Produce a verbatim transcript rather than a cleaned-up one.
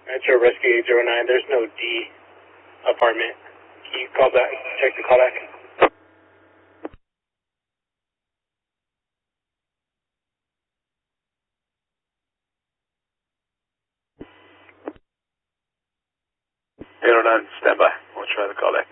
Metro Rescue eight zero nine, there's no D apartment. Can you call back, check the callback? eight oh nine, stand by. We'll try the callback.